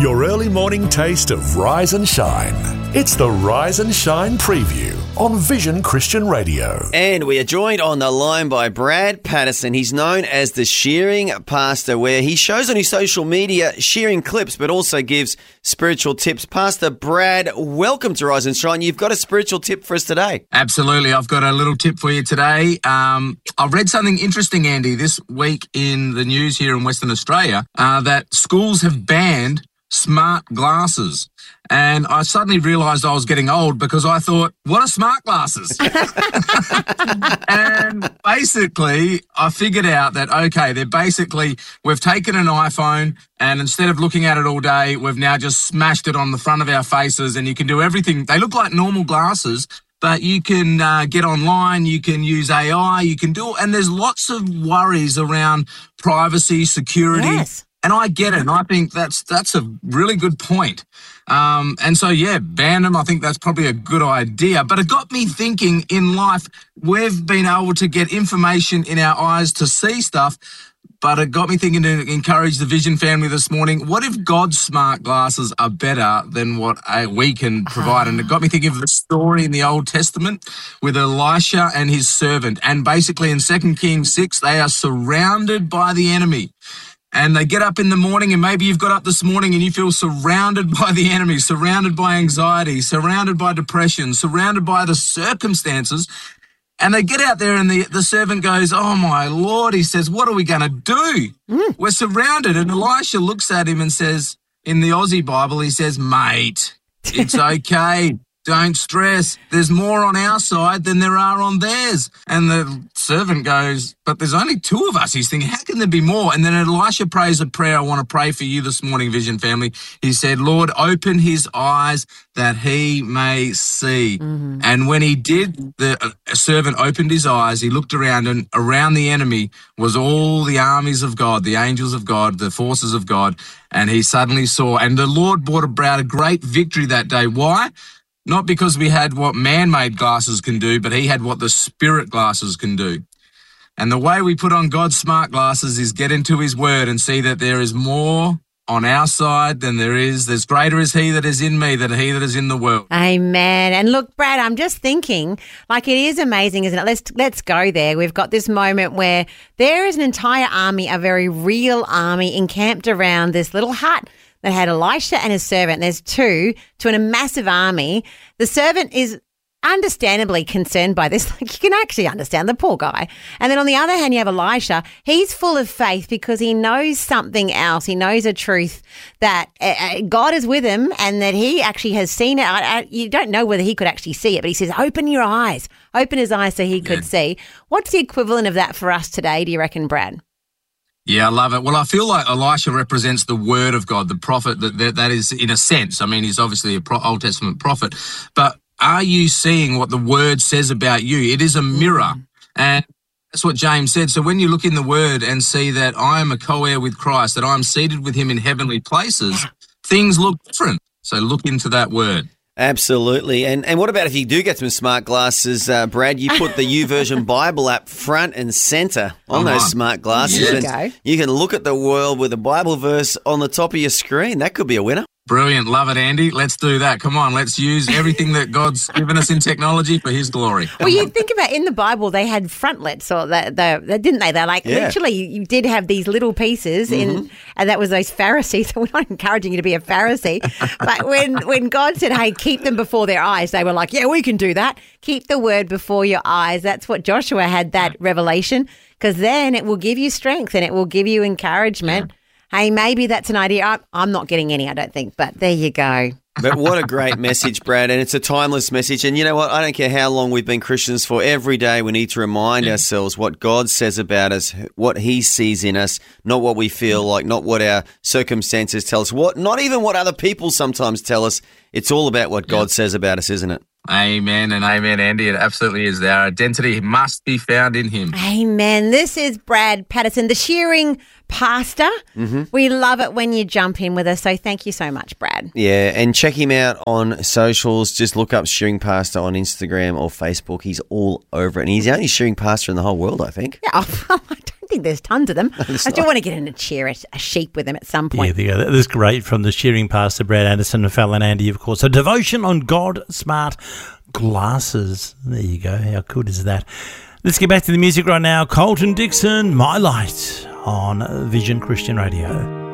Your early morning taste of Rise and Shine. It's the Rise and Shine preview on Vision Christian Radio. And we are joined on the line by Brad Patterson. He's known as the Shearing Pastor, where he shows on his social media shearing clips, but also gives spiritual tips. Pastor Brad, welcome to Rise and Shine. You've got a spiritual tip for us today. Absolutely. I've got a little tip for you today. I've read something interesting, Andy, this week in the news here in Western Australia, that schools have banned smart glasses. And I suddenly realised I was getting old because I thought, what are smart glasses? And basically, I figured out that, okay, we've taken an iPhone and instead of looking at it all day, we've now just smashed it on the front of our faces and you can do everything. They look like normal glasses, but you can get online, you can use AI, and there's lots of worries around privacy, security. Yes. And I get it, and I think that's a really good point. And so, ban them. I think that's probably a good idea. But it got me thinking in life, we've been able to get information in our eyes to see stuff, but it got me thinking to encourage the Vision family this morning, what if God's smart glasses are better than what we can provide? And it got me thinking of the story in the Old Testament with Elisha and his servant. And basically in 2 Kings 6, they are surrounded by the enemy. And they get up in the morning, and maybe you've got up this morning and you feel surrounded by the enemy, surrounded by anxiety, surrounded by depression, surrounded by the circumstances. And they get out there and the servant goes, oh, my Lord, he says, what are we going to do? We're surrounded. And Elisha looks at him and says, in the Aussie Bible, he says, mate, it's okay. Don't stress. There's more on our side than there are on theirs. And the servant goes, but there's only two of us. He's thinking, how can there be more? And then Elisha prays a prayer I want to pray for you this morning, Vision family. He said, Lord, open his eyes that he may see. Mm-hmm. And when he did, the servant opened his eyes. He looked around, and around the enemy was all the armies of God, the angels of God, the forces of God. And he suddenly saw, and the Lord brought about a great victory that day. Why? Not because we had what man-made glasses can do, but he had what the spirit glasses can do. And the way we put on God's smart glasses is get into his word and see that there is more on our side than there's greater is he that is in me than he that is in the world. Amen. And look, Brad, I'm just thinking, it is amazing, isn't it? Let's go there. We've got this moment where there is an entire army, a very real army, encamped around this little hut that had Elisha and his servant. There's two to a massive army. The servant is understandably concerned by this. You can actually understand the poor guy. And then on the other hand, you have Elisha. He's full of faith because he knows something else. He knows a truth that God is with him and that he actually has seen it. You don't know whether he could actually see it, but he says, open your eyes. Open his eyes so he could see. What's the equivalent of that for us today, do you reckon, Brad? Yeah, I love it. Well, I feel like Elisha represents the word of God, the prophet that is, in a sense. I mean, he's obviously an Old Testament prophet, but are you seeing what the word says about you? It is a mirror, and that's what James said. So when you look in the word and see that I am a co-heir with Christ, that I am seated with him in heavenly places, things look different. So look into that word. Absolutely. And what about if you do get some smart glasses, Brad? You put the YouVersion Bible app front and centre on those smart glasses. Yeah. You can look at the world with a Bible verse on the top of your screen. That could be a winner. Brilliant. Love it, Andy. Let's do that. Come on, let's use everything that God's given us in technology for his glory. Well, you think about in the Bible, they had frontlets, or didn't they? They're literally, you did have these little pieces, and that was those Pharisees. So we're not encouraging you to be a Pharisee. But when God said, hey, keep them before their eyes, they were like, yeah, we can do that. Keep the word before your eyes. That's what Joshua had, that revelation, because then it will give you strength and it will give you encouragement. Yeah. Hey, maybe that's an idea. I'm not getting any, I don't think, but there you go. But what a great message, Brad, and it's a timeless message. And you know what? I don't care how long we've been Christians for. Every day we need to remind ourselves what God says about us, what he sees in us, not what we feel like, not what our circumstances tell us, not even what other people sometimes tell us. It's all about what God says about us, isn't it? Amen and amen, Andy. It absolutely is. Our identity must be found in him. Amen. This is Brad Patterson, the Shearing Pastor. Mm-hmm. We love it when you jump in with us, so thank you so much, Brad. Yeah, and check him out on socials. Just look up Shearing Pastor on Instagram or Facebook. He's all over it, and he's the only shearing pastor in the whole world, I think. Yeah, I don't don't think there's tons of them. I still want to get in and shear a sheep with them at some point. Yeah, that's great from the shearing pastor, Brad Anderson and Fallon Andy, of course. A devotion on God Smart Glasses. There you go. How good is that? Let's get back to the music right now. Colton Dixon, My Light on Vision Christian Radio.